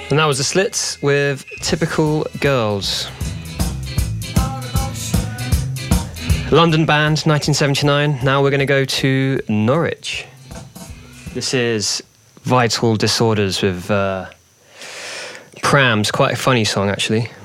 And that was the Slits with Typical Girls. London band, 1979. Now we're going to go to Norwich. This is Vital Disorders with Prams. Quite a funny song, actually.